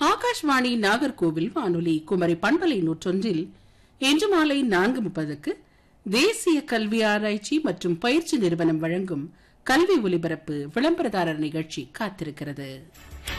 ஆகாஷ்வாணி நாகர்கோவில் வானொலி குமரி பண்பலை 101 இன்று மாலை 4:30 தேசிய கல்வி ஆராய்ச்சி மற்றும் பயிற்சி நிறுவனம் வழங்கும் கல்வி ஒலிபரப்பு விளம்பரதாரர் நிகழ்ச்சி காத்திருக்கிறது.